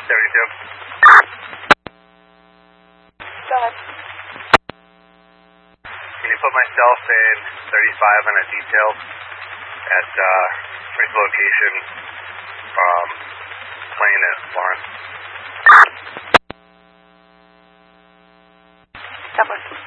Go ahead. Can you put myself in 35 on a detail at first location plane at Lawrence? Douglas.